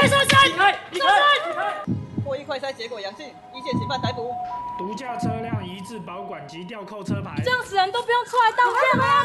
开上山！离开！ 获益快筛结果阳性，一线嫌犯逮捕。 毒驾车辆移至保管及吊扣车牌。 这样死人都不用出来道歉了。